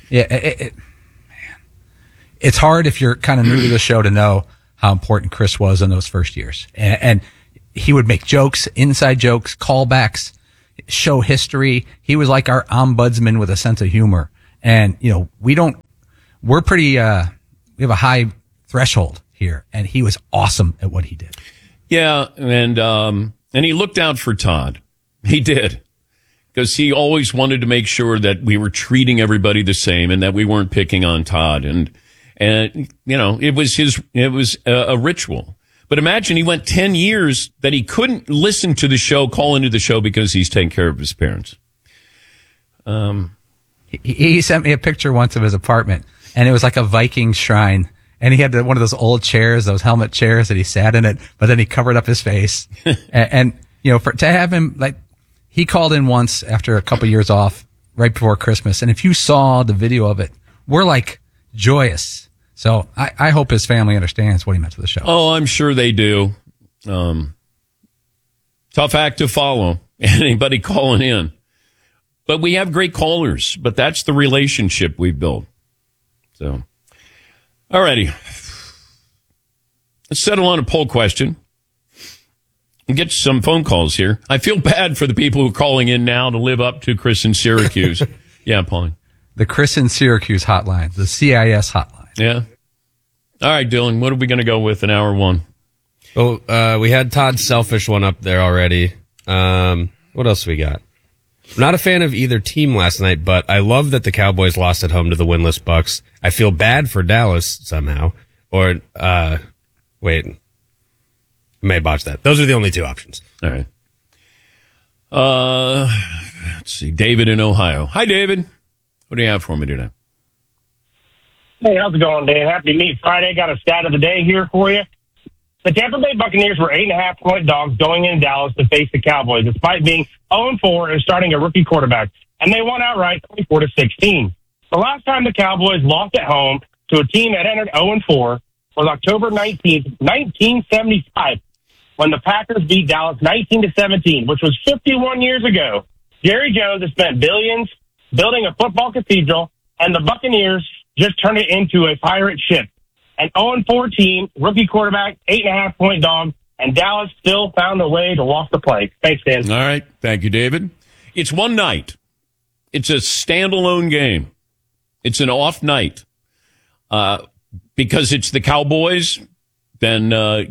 Yeah, it's hard if you're kind of new to the show to know how important Chris was in those first years. And he would make jokes, inside jokes, callbacks, show history. He was like our ombudsman with a sense of humor. And, we have a high threshold here, and he was awesome at what he did. Yeah. And he looked out for Todd. He did. Because he always wanted to make sure that we were treating everybody the same and that we weren't picking on Todd. And it was a ritual. But imagine he went 10 years that he couldn't listen to the show, call into the show because he's taking care of his parents. He sent me a picture once of his apartment, and it was like a Viking shrine. And he had one of those old chairs, those helmet chairs that he sat in it, but then he covered up his face. and to have him, he called in once after a couple years off right before Christmas. And if you saw the video of it, we're joyous. So I hope his family understands what he meant to the show. Oh, I'm sure they do. Tough act to follow. Anybody calling in. But we have great callers. But that's the relationship we've built. So, all righty. Let's settle on a poll question and get some phone calls here. I feel bad for the people who are calling in now to live up to Chris in Syracuse. Yeah, Pauline. The Chris in Syracuse hotline, the CIS hotline. Yeah. All right, Dylan, what are we going to go with in hour one? Oh, we had Todd's selfish one up there already. What else we got? I'm not a fan of either team last night, but I love that the Cowboys lost at home to the winless Bucks. I feel bad for Dallas somehow. Or, wait. I may botch that. Those are the only two options. All right. Let's see. David in Ohio. Hi, David. What do you have for me today? Hey, how's it going, Dan? Happy to meet Friday. Got a stat of the day here for you. The Tampa Bay Buccaneers were 8.5-point dogs going into Dallas to face the Cowboys, despite being 0-4 and starting a rookie quarterback. And they won outright 24-16. The last time the Cowboys lost at home to a team that entered 0-4 was October 19th, 1975, when the Packers beat Dallas 19-17, which was 51 years ago. Jerry Jones has spent billions building a football cathedral, and the Buccaneers just turned it into a pirate ship. An 0-4 team, rookie quarterback, 8.5-point dog, and Dallas still found a way to walk the plank. Thanks, Dan. All right. Thank you, David. It's one night. It's a standalone game. It's an off night. Because it's the Cowboys, then,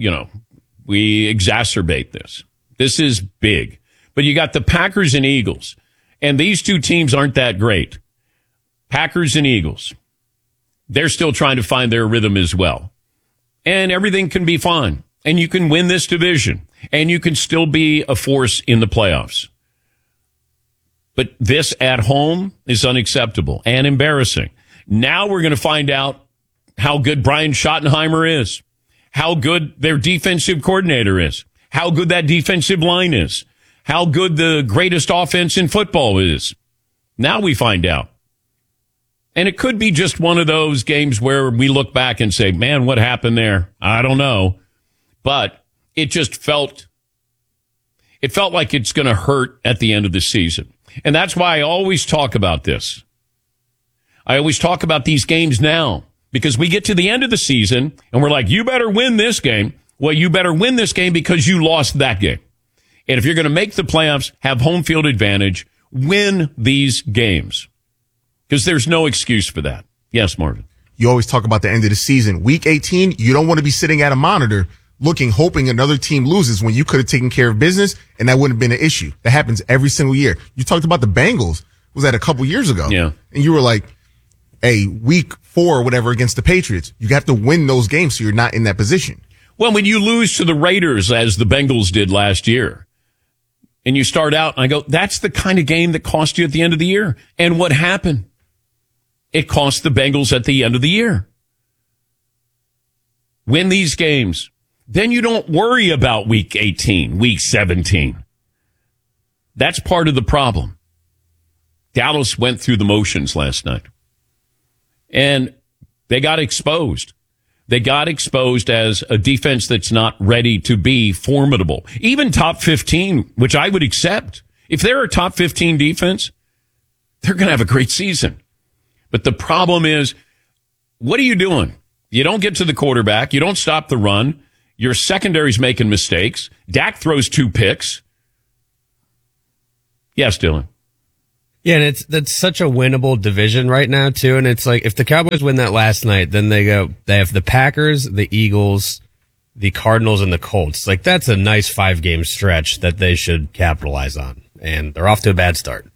we exacerbate this. This is big. But you got the Packers and Eagles, and these two teams aren't that great. Packers and Eagles. They're still trying to find their rhythm as well. And everything can be fine. And you can win this division. And you can still be a force in the playoffs. But this at home is unacceptable and embarrassing. Now we're going to find out how good Brian Schottenheimer is. How good their defensive coordinator is. How good that defensive line is. How good the greatest offense in football is. Now we find out. And it could be just one of those games where we look back and say, man, what happened there? I don't know. But it just felt like it's going to hurt at the end of the season. And that's why I always talk about this. I always talk about these games now because we get to the end of the season and we're like, you better win this game. Well, you better win this game because you lost that game. And if you're going to make the playoffs, have home field advantage, win these games. Because there's no excuse for that. Yes, Marvin. You always talk about the end of the season. Week 18, you don't want to be sitting at a monitor hoping another team loses when you could have taken care of business, and that wouldn't have been an issue. That happens every single year. You talked about the Bengals. Was that a couple years ago? Yeah. And you were like, hey, week 4 or whatever against the Patriots, you have to win those games so you're not in that position. Well, when you lose to the Raiders, as the Bengals did last year, and you start out, and I go, that's the kind of game that cost you at the end of the year. And what happened? It cost the Bengals at the end of the year. Win these games. Then you don't worry about week 18, week 17. That's part of the problem. Dallas went through the motions last night. And they got exposed. They got exposed as a defense that's not ready to be formidable. Even top 15, which I would accept. If they're a top 15 defense, they're going to have a great season. But the problem is, what are you doing? You don't get to the quarterback. You don't stop the run. Your secondary's making mistakes. Dak throws 2 picks. Yes, Dylan. Yeah, and that's such a winnable division right now too. And it's like if the Cowboys win that last night, then they have the Packers, the Eagles, the Cardinals, and the Colts. Like that's a nice 5-game stretch that they should capitalize on. And they're off to a bad start.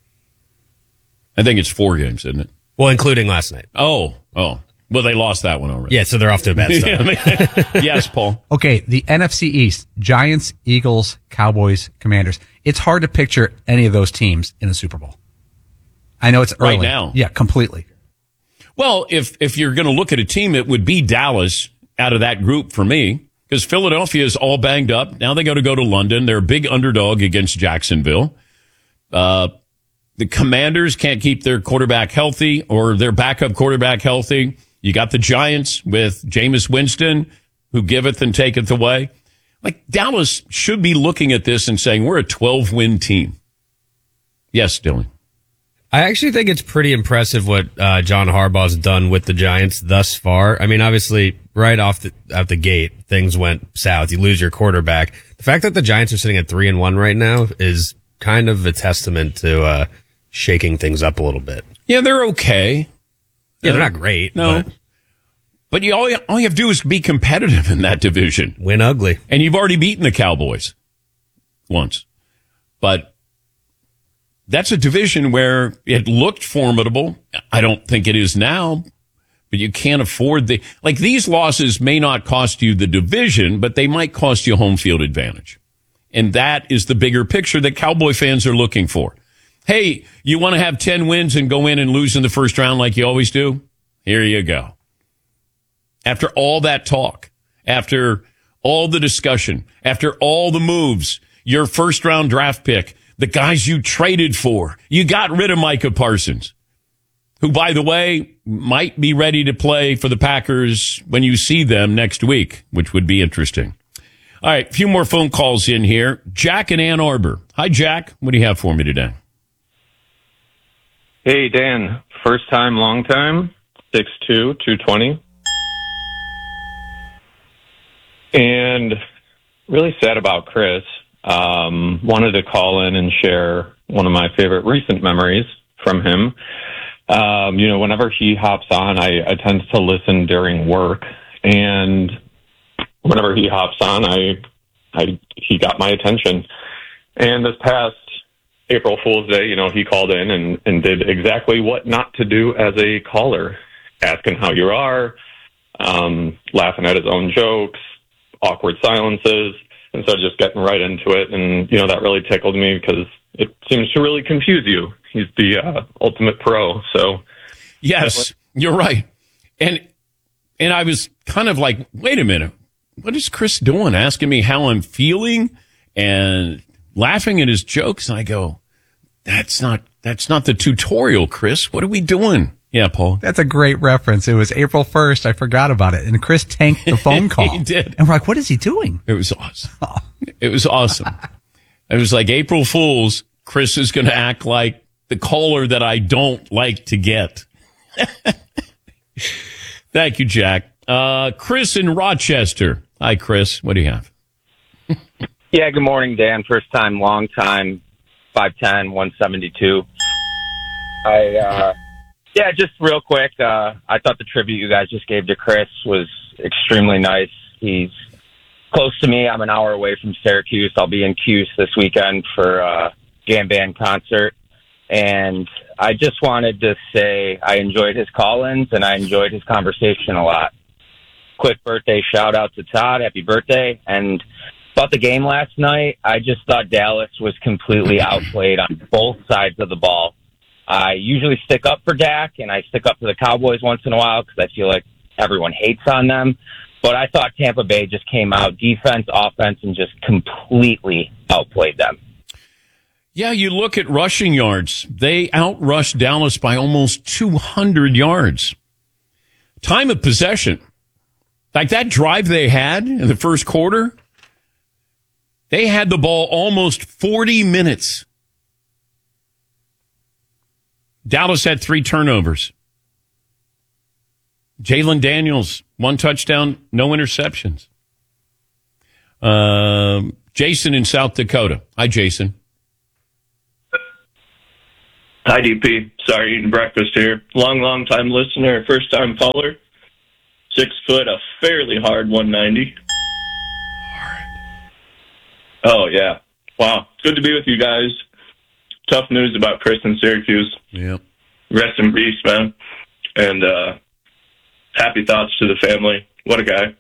I think it's 4 games, isn't it? Well, including last night. Oh. Well, they lost that one already. Yeah, so they're off to a bad start. Yes, Paul. Okay, the NFC East, Giants, Eagles, Cowboys, Commanders. It's hard to picture any of those teams in the Super Bowl. I know it's early. Right now. Yeah, completely. Well, if you're going to look at a team, it would be Dallas out of that group for me, because Philadelphia is all banged up. Now they got to go to London. They're a big underdog against Jacksonville. The Commanders can't keep their quarterback healthy or their backup quarterback healthy. You got the Giants with Jameis Winston, who giveth and taketh away. Like, Dallas should be looking at this and saying, we're a 12-win team. Yes, Dylan. I actually think it's pretty impressive what John Harbaugh's done with the Giants thus far. I mean, obviously, right out the gate, things went south. You lose your quarterback. The fact that the Giants are sitting at 3-1 right now is kind of a testament to shaking things up a little bit. Yeah, they're okay. Yeah, they're not great. No. But all you have to do is be competitive in that division. Win ugly. And you've already beaten the Cowboys once. But that's a division where it looked formidable. I don't think it is now. But you can't afford these losses may not cost you the division, but they might cost you home field advantage. And that is the bigger picture that Cowboy fans are looking for. Hey, you want to have 10 wins and go in and lose in the first round like you always do? Here you go. After all that talk, after all the discussion, after all the moves, your first round draft pick, the guys you traded for, you got rid of Micah Parsons, who, by the way, might be ready to play for the Packers when you see them next week, which would be interesting. All right, a few more phone calls in here. Jack in Ann Arbor. Hi, Jack. What do you have for me today? Hey, Dan. First time, long time. 6'2", 220. And really sad about Chris. Wanted to call in and share one of my favorite recent memories from him. Whenever he hops on, I tend to listen during work. And whenever he hops on, he got my attention. And this past April Fool's Day, he called in and did exactly what not to do as a caller, asking how you are, laughing at his own jokes, awkward silences, instead of just getting right into it. And, that really tickled me because it seems to really confuse you. He's the ultimate pro. So, yes, you're right. And I was kind of like, wait a minute, what is Chris doing? Asking me how I'm feeling and laughing at his jokes. And I go, that's not the tutorial, Chris. What are we doing? Yeah, Paul. That's a great reference. It was April 1st. I forgot about it. And Chris tanked the phone call. He did. And we're like, what is he doing? It was awesome. It was awesome. It was like April Fool's. Chris is going to act like the caller that I don't like to get. Thank you, Jack. Chris in Rochester. Hi, Chris. What do you have? Yeah, good morning, Dan. First time, long time, 5'10", 172. Just real quick, I thought the tribute you guys just gave to Chris was extremely nice. He's close to me. I'm an hour away from Syracuse. I'll be in Cuse this weekend for a jam band concert. And I just wanted to say I enjoyed his call-ins and I enjoyed his conversation a lot. Quick birthday shout out to Todd. Happy birthday. And about the game last night, I just thought Dallas was completely outplayed on both sides of the ball. I usually stick up for Dak, and I stick up for the Cowboys once in a while because I feel like everyone hates on them. But I thought Tampa Bay just came out, defense, offense, and just completely outplayed them. Yeah, you look at rushing yards. They outrushed Dallas by almost 200 yards. Time of possession. Like that drive they had in the first quarter, they had the ball almost 40 minutes. Dallas had 3 turnovers. Jalen Daniels, 1 touchdown, no interceptions. Jason in South Dakota. Hi, Jason. Hi, DP. Sorry, eating breakfast here. Long time listener, first time caller. 6 foot, a fairly hard 190. Oh, yeah. Wow. Good to be with you guys. Tough news about Chris in Syracuse. Yeah. Rest in peace, man. And happy thoughts to the family. What a guy.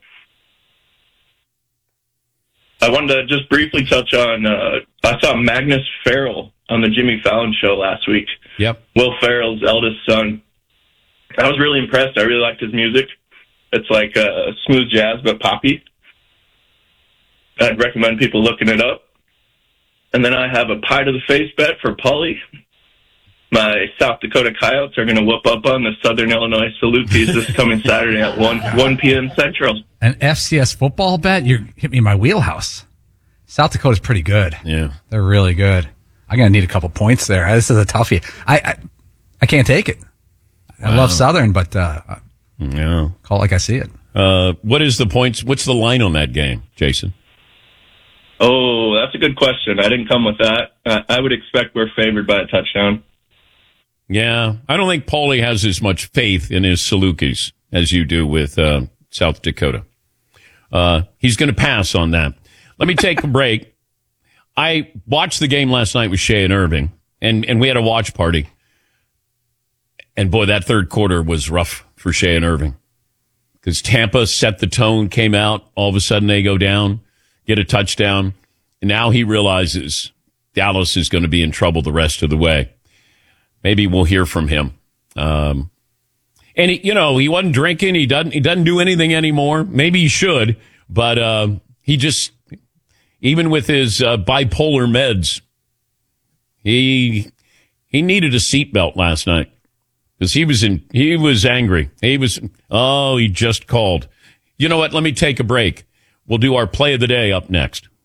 I wanted to just briefly touch on, I saw Magnus Farrell on the Jimmy Fallon show last week. Yep. Will Ferrell's eldest son. I was really impressed. I really liked his music. It's like smooth jazz, but poppy. I'd recommend people looking it up. And then I have a pie to the face bet for Paulie. My South Dakota Coyotes are going to whoop up on the Southern Illinois Salukis this coming Saturday at 1 p.m. Central. An FCS football bet? You hit me in my wheelhouse. South Dakota's pretty good. Yeah. They're really good. I'm going to need a couple points there. This is a toughie. I can't take it. I love Southern, but Yeah. call it like I see it. What is the points? What's the line on that game, Jason? Oh, that's a good question. I didn't come with that. I would expect we're favored by a touchdown. Yeah. I don't think Paulie has as much faith in his Salukis as you do with South Dakota. He's going to pass on that. Let me take a break. I watched the game last night with Shea and Irving, and we had a watch party. And boy, that third quarter was rough for Shea and Irving because Tampa set the tone, came out. All of a sudden they go down, get a touchdown. And now he realizes Dallas is going to be in trouble the rest of the way. Maybe we'll hear from him. And he wasn't drinking. He doesn't do anything anymore. Maybe he should, but he just, even with his bipolar meds, he needed a seatbelt last night because he was angry. He just called. You know what? Let me take a break. We'll do our play of the day up next.